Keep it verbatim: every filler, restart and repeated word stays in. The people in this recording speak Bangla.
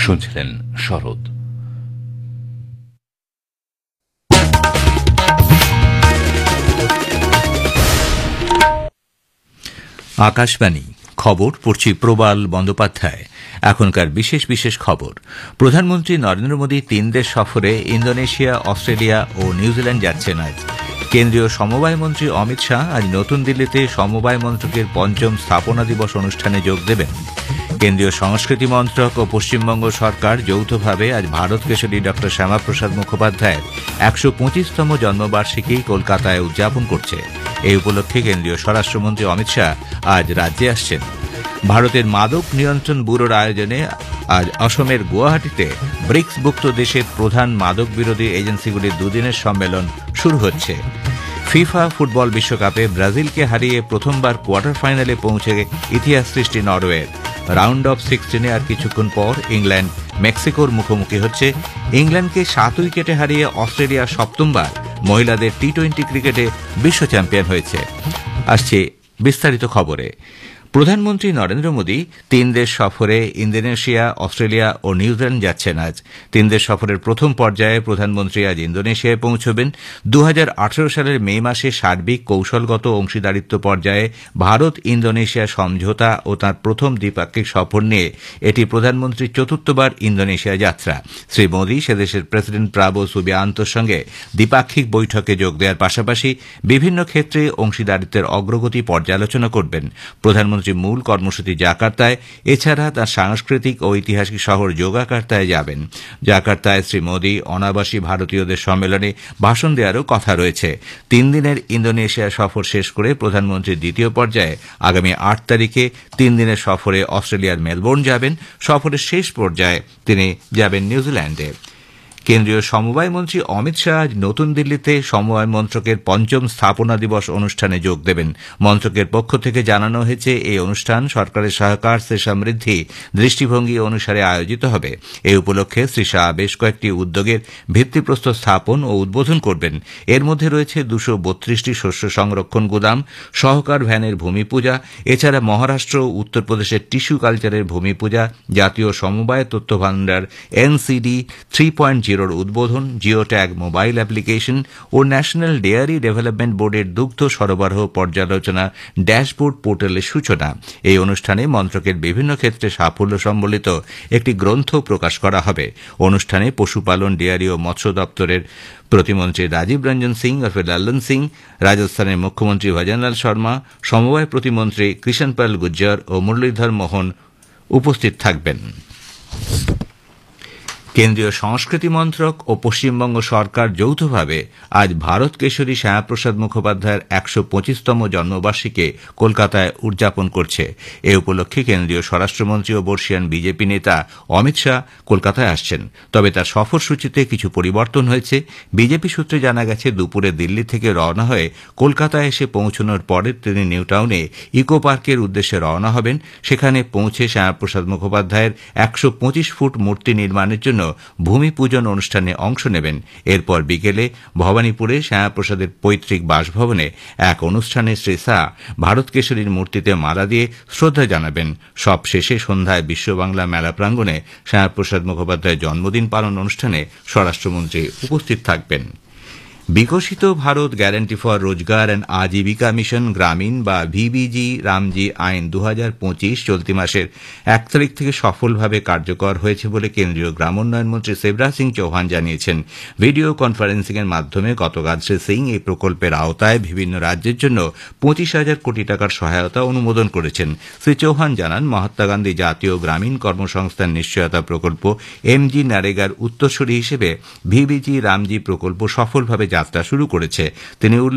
শুনছিলেন শরৎ। আকাশবাণী খবর পড়ছি প্রবাল বন্দ্যোপাধ্যায়। এখনকার বিশেষ বিশেষ খবর। প্রধানমন্ত্রী নরেন্দ্র মোদী তিন দেশ সফরে ইন্দোনেশিয়া, অস্ট্রেলিয়া ও নিউজিল্যান্ড যাচ্ছেন আজ। কেন্দ্রীয় সমবায় মন্ত্রী অমিত শাহ আজ নতুন দিল্লিতে সমবায় মন্ত্রকের পঞ্চম স্থাপনা দিবস অনুষ্ঠানে যোগ দেবেন। কেন্দ্রীয় সংস্কৃতি মন্ত্রক ও পশ্চিমবঙ্গ সরকার যৌথভাবে আজ ভারত কেশরী ড শ্যামাপ্রসাদ মুখোপাধ্যায়ের একশো পঁচিশতম জন্মবার্ষিকী কলকাতায় উদযাপন করছে। এই উপলক্ষে কেন্দ্রীয় স্বরাষ্ট্রমন্ত্রী অমিত শাহ আজ রাজ্যে আসছেন। ভারতের মাদক নিয়ন্ত্রণ ব্যুরোর আয়োজনে আজ অসমের গুয়াহাটিতে ব্রিক্সভুক্ত দেশের প্রধান মাদক বিরোধী এজেন্সিগুলির দুদিনের সম্মেলন শুরু হচ্ছে। ফিফা ফুটবল বিশ্বকাপে ব্রাজিলকে হারিয়ে প্রথমবার কোয়ার্টার ফাইনালে পৌঁছে ইতিহাস সৃষ্টি নরওয়ের। রাউন্ড অফ সিক্সটিনে আর কিছুক্ষণ পর ইংল্যান্ড মেক্সিকোর মুখোমুখি হচ্ছে। ইংল্যান্ডকে সাত উইকেটে হারিয়ে অস্ট্রেলিয়া সপ্তমবার মহিলাদের টি টোয়েন্টি ক্রিকেটে বিশ্ব চ্যাম্পিয়ন হয়েছে। আসছে বিস্তারিত খবরে। প্রধানমন্ত্রী নরেন্দ্র মোদী তিন দেশ সফরে ইন্দোনেশিয়া, অস্ট্রেলিয়া ও নিউজিল্যান্ড যাচ্ছেন আজ। তিন দেশ সফরের প্রথম পর্যায়ে প্রধানমন্ত্রী আজ ইন্দোনেশিয়ায় পৌঁছবেন। দু হাজার আঠারো সালের মে মাসে সার্বিক কৌশলগত অংশীদারিত্ব পর্যায়ে ভারত ইন্দোনেশিয়া সমঝোতা ও তাঁর প্রথম দ্বিপাক্ষিক সফর নিয়ে এটি প্রধানমন্ত্রীর চতুর্থবার ইন্দোনেশিয়া যাত্রা। শ্রী মোদী সেদেশের প্রেসিডেন্ট প্রাবো সুবিয়ান্তোর সঙ্গে দ্বিপাক্ষিক বৈঠকে যোগ দেওয়ার পাশাপাশি বিভিন্ন ক্ষেত্রে অংশীদারিত্বের অগ্রগতি পর্যালোচনা করবেন। প্রধানমন্ত্রী মূল কর্মসূচি জাকার্তায়, এছাড়া তার সাংস্কৃতিক ও ঐতিহাসিক শহর জোগাকার্তায় যাবেন। জাকার্তায় শ্রী মোদী অনাবাসী ভারতীয়দের সম্মেলনে ভাষণ দেওয়ারও কথা রয়েছে। তিন দিনের ইন্দোনেশিয়া সফর শেষ করে প্রধানমন্ত্রীর দ্বিতীয় পর্যায়ে আগামী আট তারিখে তিন দিনের সফরে অস্ট্রেলিয়ার মেলবোর্ন যাবেন। সফরের শেষ পর্যায়ে তিনি যাবেন নিউজিল্যান্ডে। কেন্দ্রীয় সমবায় মন্ত্রী অমিত শাহ আজ নতুন দিল্লিতে সমবায় মন্ত্রকের পঞ্চম স্থাপনা দিবস অনুষ্ঠানে যোগ দেবেন। মন্ত্রকের পক্ষ থেকে জানানো হয়েছে এই অনুষ্ঠান সরকারের সহকার সে সমৃদ্ধি দৃষ্টিভঙ্গি অনুসারে আয়োজিত হবে। এই উপলক্ষে শ্রী শাহ বেশ কয়েকটি উদ্যোগের ভিত্তিপ্রস্তর স্থাপন ও উদ্বোধন করবেন। এর মধ্যে রয়েছে দুশো বত্রিশটি শস্য সংরক্ষণ গুদাম, সহকার ভ্যানের ভূমি পূজা, এছাড়া মহারাষ্ট্র ও উত্তরপ্রদেশের টিস্যু কালচারের ভূমি পূজা, জাতীয় সমবায় তথ্য ভাণ্ডার এনসিডি থ্রি পয়েন্ট জিরোর উদ্বোধন, জিও ট্যাগ মোবাইল অ্যাপ্লিকেশন ও ন্যাশনাল ডেয়ারি ডেভেলপমেন্ট বোর্ডের দুগ্ধ সরবরাহ পর্যালোচনা ড্যাশবোর্ড পোর্টালের সূচনা। এই অনুষ্ঠানে মন্ত্রকের বিভিন্ন ক্ষেত্রে সাফল্য সম্বলিত একটি গ্রন্থ প্রকাশ করা হবে। অনুষ্ঠানে পশুপালন, ডেয়ারি ও মৎস্য দপ্তরের প্রতিমন্ত্রী রাজীব রঞ্জন সিং ওরফে লাল্লন সিং, রাজস্থানের মুখ্যমন্ত্রী ভজনলাল শর্মা, সমবায় প্রতিমন্ত্রী কৃষণপাল গুজ্জর ও মুরলীধর মোহন উপস্থিত থাকবেন। কেন্দ্রীয় সংস্কৃতি মন্ত্রক ও পশ্চিমবঙ্গ সরকার যৌথভাবে আজ ভারত কেশরী শ্যামাপ্রসাদ মুখোপাধ্যায়ের একশো পঁচিশতম জন্মবার্ষিকী কলকাতায় উদযাপন করছে। এ উপলক্ষে কেন্দ্রীয় স্বরাষ্ট্রমন্ত্রী ও বর্ষিয়ান বিজেপি নেতা অমিত শাহ কলকাতায় আসছেন। তবে তার সফরসূচিতে কিছু পরিবর্তন হয়েছে। বিজেপি সূত্রে জানা গেছে, দুপুরে দিল্লি থেকে রওনা হয়ে কলকাতায় এসে পৌঁছানোর পরে তিনি নিউ টাউনে ইকো পার্কের উদ্দেশ্যে রওনা হবেন। সেখানে পৌঁছে শ্যামাপ্রসাদ মুখোপাধ্যায়ের একশো পঁচিশ ফুট মূর্তি নির্মাণের জন্য ভূমি পূজন অনুষ্ঠানে অংশ নেবেন। এরপর বিকেলে ভবানীপুরে শ্যামাপ্রসাদের পৈতৃক বাসভবনে এক অনুষ্ঠানে শ্রী শাহ ভারত কেশরীর মূর্তিতে মালা দিয়ে শ্রদ্ধা জানাবেন। সব শেষে সন্ধ্যায় বিশ্ব বাংলা মেলা প্রাঙ্গণে শ্যামাপ্রসাদ মুখোপাধ্যায়ের জন্মদিন পালন অনুষ্ঠানে স্বরাষ্ট্রমন্ত্রী উপস্থিত থাকবেন। বিকশিত ভারত গ্যারান্টি ফর রোজগার অ্যান্ড আজীবিকা মিশন গ্রামীণ বা ভিবিজি রামজি আইন দু হাজার পঁচিশ চলতি মাসের এক তারিখ থেকে সফলভাবে কার্যকর হয়েছে বলে কেন্দ্রীয় গ্রামোন্নয়ন মন্ত্রী শিবরাজ সিং চৌহান জানিয়েছেন। ভিডিও কনফারেন্সিংয়ের মাধ্যমে গতকাল শ্রী সিং এই প্রকল্পের আওতায় বিভিন্ন রাজ্যের জন্য পঁচিশ হাজার কোটি টাকার সহায়তা অনুমোদন করেছেন। শ্রী চৌহান জানান, মহাত্মা গান্ধী জাতীয় গ্রামীণ কর্মসংস্থান নিশ্চয়তা প্রকল্প এমজি নারেগার উত্তরসূরি হিসেবে ভিবিজি রামজি প্রকল্প সফলভাবে যাত্রা শুরু করেছে। তিনি